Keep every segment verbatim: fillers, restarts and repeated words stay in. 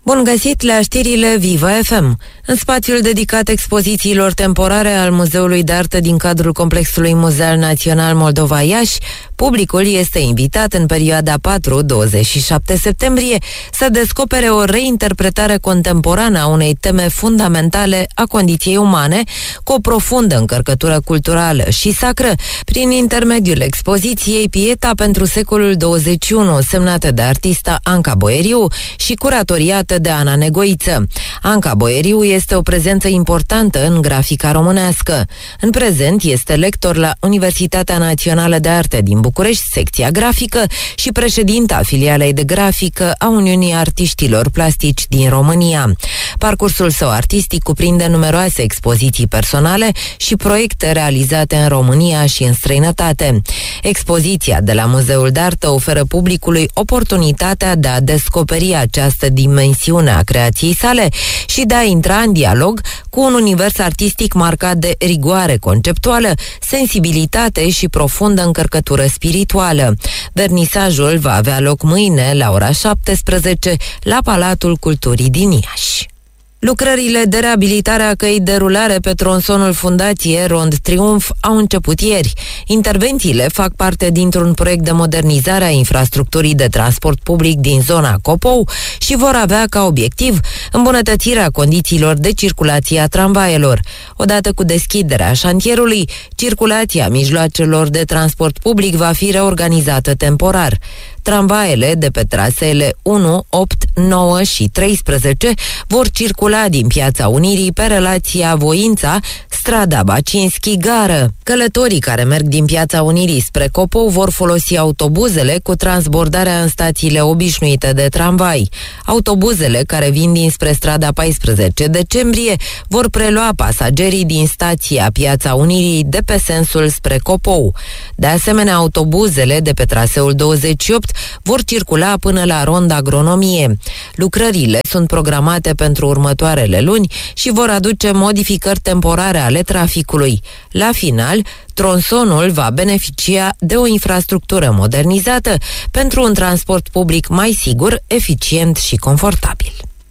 Bun găsit la știrile Viva F M. În spațiul dedicat expozițiilor temporare al Muzeului de Artă din cadrul Complexului Muzeal Național Moldova Iași, publicul este invitat în perioada patru douăzeci și șapte septembrie să descopere o reinterpretare contemporană a unei teme fundamentale a condiției umane, cu o profundă încărcătură culturală și sacră, prin intermediul expoziției Pieta pentru secolul douăzeci și unu, semnată de artista Anca Boieriu și curatoriată de Ana Negoiță. Anca Boieriu este o prezență importantă în grafica românească. În prezent este lector la Universitatea Națională de Arte din București, secția grafică, și președinta filialei de grafică a Uniunii Artiștilor Plastici din România. Parcursul său artistic cuprinde numeroase expoziții personale și proiecte realizate în România și în străinătate. Expoziția de la Muzeul de Artă oferă publicului oportunitatea de a descoperi această dimensiune a creației sale și de a intra în dialog cu un univers artistic marcat de rigoare conceptuală, sensibilitate și profundă încărcătură spirituală. Vernisajul va avea loc mâine la ora șaptesprezece la Palatul Culturii din Iași. Lucrările de reabilitare a căii de rulare pe tronsonul Fundație Rond Triumf au început ieri. Intervențiile fac parte dintr-un proiect de modernizare a infrastructurii de transport public din zona Copou și vor avea ca obiectiv îmbunătățirea condițiilor de circulație a tramvaielor. Odată cu deschiderea șantierului, circulația mijloacelor de transport public va fi reorganizată temporar. Tramvaiele de pe traseele unu, opt, nouă și treisprezece vor circula din Piața Unirii pe relația Voința, strada Bacinski-Gară. Călătorii care merg din Piața Unirii spre Copou vor folosi autobuzele cu transbordarea în stațiile obișnuite de tramvai. Autobuzele care vin dinspre strada paisprezece decembrie vor prelua pasagerii din stația Piața Unirii de pe sensul spre Copou. De asemenea, autobuzele de pe traseul douăzeci și opt vor circula până la Rond Agronomie. Lucrările sunt programate pentru următoarele luni și vor aduce modificări temporare ale traficului. La final, tronsonul va beneficia de o infrastructură modernizată pentru un transport public mai sigur, eficient și confortabil.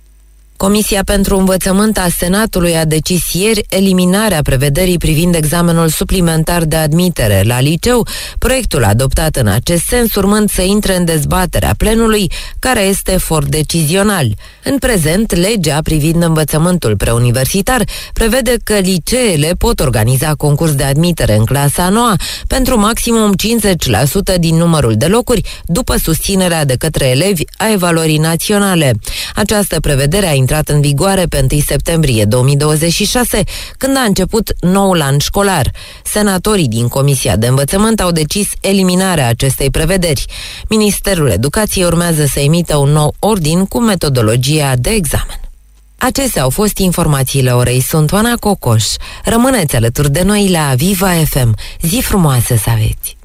Comisia pentru Învățământ a Senatului a decis ieri eliminarea prevederii privind examenul suplimentar de admitere la liceu, proiectul adoptat în acest sens urmând să intre în dezbaterea plenului, care este for decizional. În prezent, legea privind învățământul preuniversitar prevede că liceele pot organiza concurs de admitere în clasa a noua pentru maximum cincizeci la sută din numărul de locuri, după susținerea de către elevi a evaluării naționale. Această prevedere a intrat în vigoare pe întâi septembrie două mii douăzeci și șase, când a început noul an școlar. Senatorii din Comisia de Învățământ au decis eliminarea acestei prevederi. Ministerul Educației urmează să emită un nou ordin cu metodologia de examen. Acestea au fost informațiile orei. Sunt Oana Cocoș. Rămâneți alături de noi la Viva F M. Zi frumoasă să aveți!